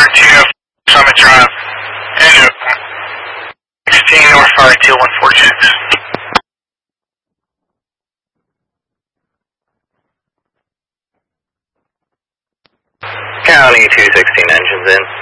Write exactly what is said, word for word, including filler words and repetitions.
two, Summit Drive, and sixteen North Fire two one four six. County two sixteen engines in.